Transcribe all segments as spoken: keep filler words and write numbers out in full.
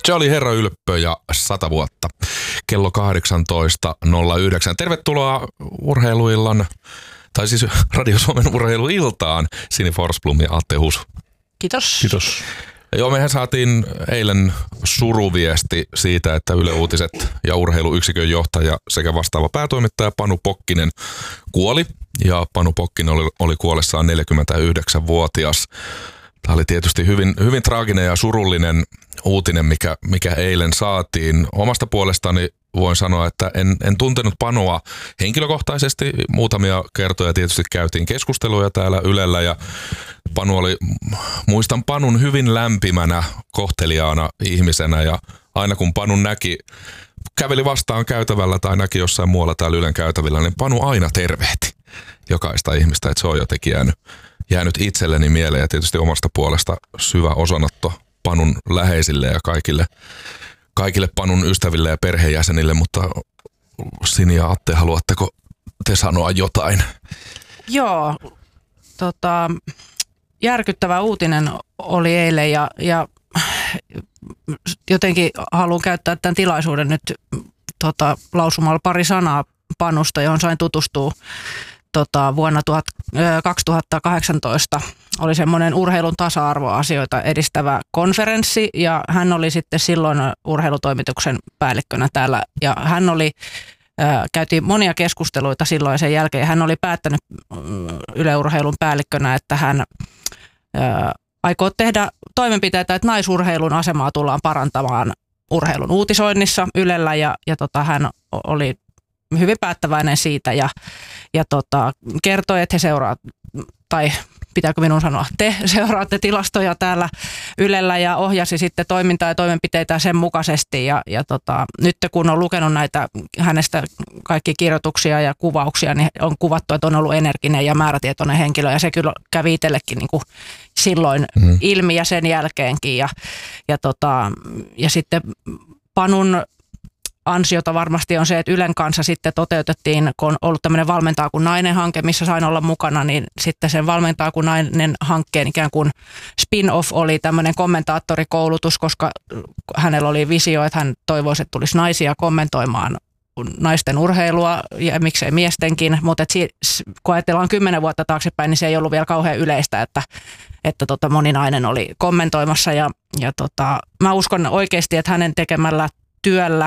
Se oli Herra Ylppö ja sata vuotta. Kello kahdeksantoista nolla yhdeksän. Tervetuloa urheiluillan, tai siis Radio Suomen urheiluiltaan, Sini Forsblom ja Atte Hus. Kiitos. Kiitos. Joo, mehän saatiin eilen suruviesti siitä, että Yle Uutiset ja urheiluyksikön johtaja sekä vastaava päätoimittaja Panu Pokkinen kuoli. Ja Panu Pokkinen oli, oli kuollessaan neljäkymmentäyhdeksänvuotias. Tämä oli tietysti hyvin, hyvin traaginen ja surullinen uutinen, mikä, mikä eilen saatiin. Omasta puolestani voin sanoa, että en, en tuntenut Panua henkilökohtaisesti. Muutamia kertoja tietysti käytiin keskusteluja täällä Ylellä ja Panu oli, muistan Panun hyvin lämpimänä, kohteliaana ihmisenä ja aina kun Panun näki, käveli vastaan käytävällä tai näki jossain muualla täällä Ylen käytävillä, niin Panu aina tervehti jokaista ihmistä, että se on jotenkin jäänyt, jäänyt itselleni mieleen ja tietysti omasta puolesta syvä osanotto Panun läheisille ja kaikille, kaikille Panun ystäville ja perheenjäsenille, mutta Sini ja Atte, haluatteko te sanoa jotain? Joo, tota, järkyttävä uutinen oli eilen ja, ja jotenkin haluan käyttää tämän tilaisuuden nyt tota, lausumalla pari sanaa Panusta, johon sain tutustua tota, vuonna kaksituhattakahdeksantoista. Oli semmoinen urheilun tasa-arvoasioita edistävä konferenssi ja hän oli sitten silloin urheilutoimituksen päällikkönä täällä ja hän oli käytiin monia keskusteluita silloin sen jälkeen. Hän oli päättänyt Yle Urheilun päällikkönä, että hän aikoo tehdä toimenpiteitä, että naisurheilun asemaa tullaan parantamaan urheilun uutisoinnissa Ylellä ja, ja tota, hän oli hyvin päättäväinen siitä ja, ja tota, kertoi, että he seuraavat, tai pitääkö minun sanoa, te seuraatte tilastoja täällä Ylellä ja ohjasi sitten toimintaa ja toimenpiteitä sen mukaisesti. Ja, ja tota, nyt kun on lukenut näitä hänestä kaikki kirjoituksia ja kuvauksia, niin on kuvattu, että on ollut energinen ja määrätietoinen henkilö. Ja se kyllä kävi itsellekin niin kuin silloin mm. ilmi ja sen jälkeenkin. Ja, ja, tota, ja sitten Panun ansiota varmasti on se, että Ylen kanssa sitten toteutettiin, kun on ollut tämmöinen Valmentaa kuin nainen -hanke, missä sain olla mukana, niin sitten sen Valmentaa kuin nainen -hankkeen ikään kuin spin-off oli tämmöinen kommentaattorikoulutus, koska hänellä oli visio, että hän toivoisi, että tulisi naisia kommentoimaan naisten urheilua ja miksei miestenkin, mutta kun ajatellaan kymmenen vuotta taaksepäin, niin se ei ollut vielä kauhean yleistä, että, että tota moni nainen oli kommentoimassa ja, ja tota, mä uskon oikeasti, että hänen tekemällä työllä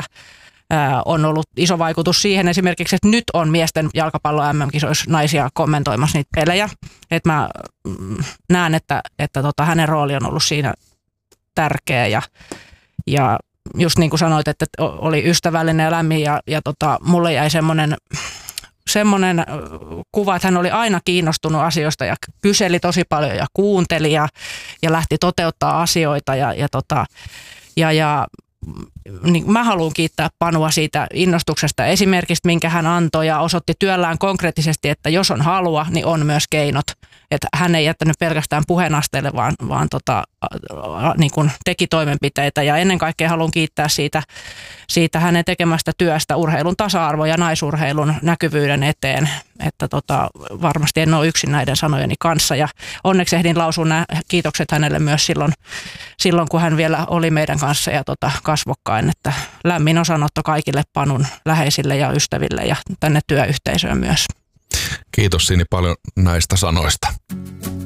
on ollut iso vaikutus siihen esimerkiksi, että nyt on miesten jalkapallo M M-kisoissa naisia kommentoimassa niitä pelejä. Että mä näen, että, että tota, hänen rooli on ollut siinä tärkeä ja, ja just niin kuin sanoit, että oli ystävällinen ja lämmin ja, ja tota, mulle jäi semmoinen semmoinen kuva, että hän oli aina kiinnostunut asioista ja kyseli tosi paljon ja kuunteli ja, ja lähti toteuttaa asioita ja, ja, tota, ja, ja niin mä haluan kiittää Panua siitä innostuksesta ja esimerkistä, minkä hän antoi ja osoitti työllään konkreettisesti, että jos on halua, niin on myös keinot. Että hän ei jättänyt pelkästään puheenasteelle, vaan, vaan tota, niin kuin teki toimenpiteitä ja ennen kaikkea haluan kiittää siitä, siitä hänen tekemästä työstä urheilun tasa-arvo ja naisurheilun näkyvyyden eteen. Että tota, varmasti en ole yksin näiden sanojeni kanssa ja onneksi ehdin lausua nämä kiitokset hänelle myös silloin, silloin kun hän vielä oli meidän kanssa ja tota, kasvokkain. Että lämmin osanotto kaikille Panun läheisille ja ystäville ja tänne työyhteisöön myös. Kiitos Sini paljon näistä sanoista.